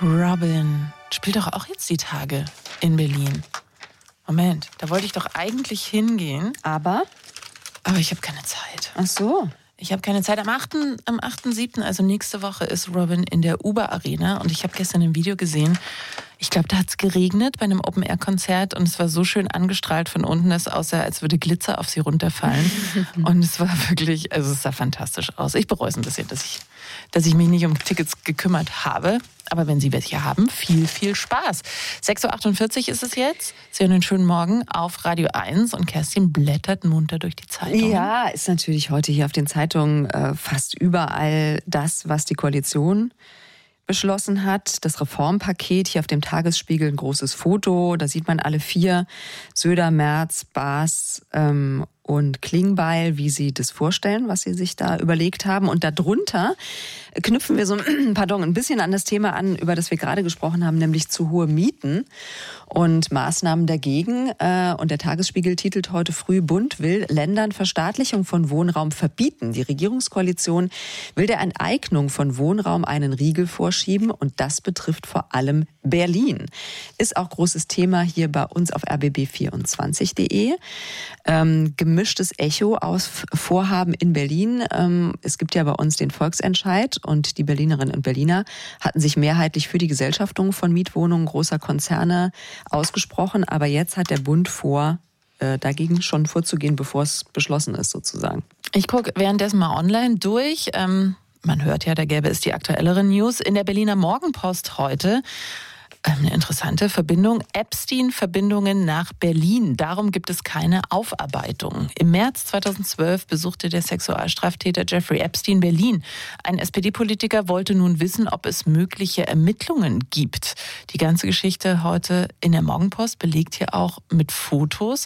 Robin spielt doch auch jetzt die Tage in Berlin. Moment, da wollte ich doch eigentlich hingehen. Aber ich habe keine Zeit. Ach so. Ich habe keine Zeit. Am 8.7., also nächste Woche, ist Robin in der Uber Arena. Und ich habe gestern ein Video gesehen. Ich glaube, da hat es geregnet bei einem Open-Air-Konzert. Und es war so schön angestrahlt von unten. Es aussah, als würde Glitzer auf sie runterfallen. Und es war wirklich, also es sah fantastisch aus. Ich bereue es ein bisschen, dass ich mich nicht um Tickets gekümmert habe. Aber wenn Sie welche haben, viel, viel Spaß. 6.48 Uhr ist es jetzt. Sie haben einen schönen Morgen auf Radio 1 und Kerstin blättert munter durch die Zeitung. Ja, ist natürlich heute hier auf den Zeitungen fast überall das, was die Koalition beschlossen hat. Das Reformpaket, hier auf dem Tagesspiegel ein großes Foto. Da sieht man alle vier, Söder, Merz, Baas und Klingbeil, wie sie das vorstellen, was sie sich da überlegt haben. Und darunter knüpfen wir ein bisschen an das Thema an, über das wir gerade gesprochen haben, nämlich zu hohe Mieten und Maßnahmen dagegen. Und der Tagesspiegel titelt heute früh: Bund will Ländern Verstaatlichung von Wohnraum verbieten. Die Regierungskoalition will der Enteignung von Wohnraum einen Riegel vorschieben und das betrifft vor allem Berlin. Ist auch großes Thema hier bei uns auf rbb24.de. Gemischtes Echo aus Vorhaben in Berlin. Es gibt ja bei uns den Volksentscheid und die Berlinerinnen und Berliner hatten sich mehrheitlich für die Gesellschaftung von Mietwohnungen großer Konzerne ausgesprochen. Aber jetzt hat der Bund vor, dagegen schon vorzugehen, bevor es beschlossen ist sozusagen. Ich gucke währenddessen mal online durch. Man hört ja, da gäbe es die aktuelleren News. In der Berliner Morgenpost heute eine interessante Verbindung. Epstein-Verbindungen nach Berlin. Darum gibt es keine Aufarbeitung. Im März 2012 besuchte der Sexualstraftäter Jeffrey Epstein Berlin. Ein SPD-Politiker wollte nun wissen, ob es mögliche Ermittlungen gibt. Die ganze Geschichte heute in der Morgenpost belegt hier auch mit Fotos.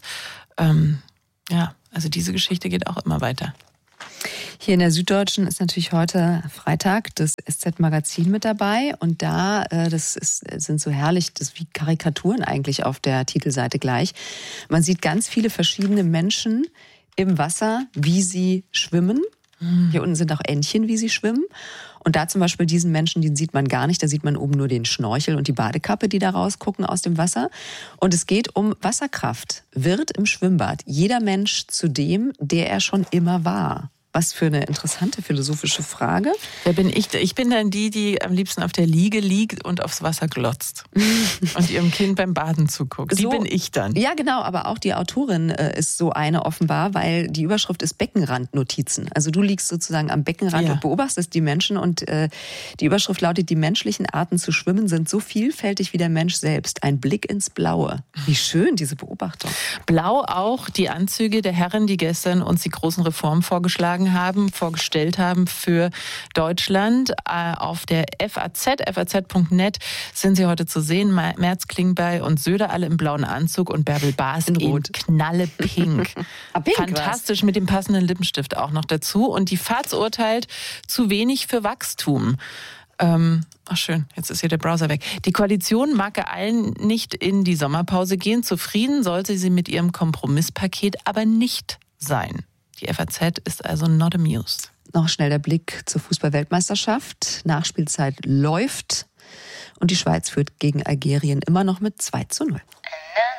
Also diese Geschichte geht auch immer weiter. Hier in der Süddeutschen ist natürlich heute Freitag das SZ-Magazin mit dabei. Und da, sind so herrlich, das ist wie Karikaturen eigentlich auf der Titelseite gleich. Man sieht ganz viele verschiedene Menschen im Wasser, wie sie schwimmen. Hier unten sind auch Entchen, wie sie schwimmen. Und da zum Beispiel diesen Menschen, den sieht man gar nicht. Da sieht man oben nur den Schnorchel und die Badekappe, die da rausgucken aus dem Wasser. Und es geht um Wasserkraft. Wird im Schwimmbad jeder Mensch zu dem, der er schon immer war? Was für eine interessante philosophische Frage. Wer bin ich? Ich bin dann die am liebsten auf der Liege liegt und aufs Wasser glotzt und ihrem Kind beim Baden zuguckt. Die bin ich dann. Ja, genau, aber auch die Autorin ist so eine offenbar, weil die Überschrift ist Beckenrandnotizen. Also du liegst sozusagen am Beckenrand und beobachtest die Menschen und die Überschrift lautet: Die menschlichen Arten zu schwimmen sind so vielfältig wie der Mensch selbst. Ein Blick ins Blaue. Wie schön, diese Beobachtung. Blau auch die Anzüge der Herren, die gestern uns die großen Reformen vorgestellt haben für Deutschland. Auf der FAZ.net sind sie heute zu sehen. Merz, Klingbeil und Söder alle im blauen Anzug und Bärbel Baas in knallepink. Fantastisch, mit dem passenden Lippenstift auch noch dazu. Und die FAZ urteilt: zu wenig für Wachstum. Schön, jetzt ist hier der Browser weg. Die Koalition mag allen nicht in die Sommerpause gehen. Zufrieden sollte sie mit ihrem Kompromisspaket aber nicht sein. Die FAZ ist also not amused. Noch schnell der Blick zur Fußball-Weltmeisterschaft. Nachspielzeit läuft und die Schweiz führt gegen Algerien immer noch mit 2:0.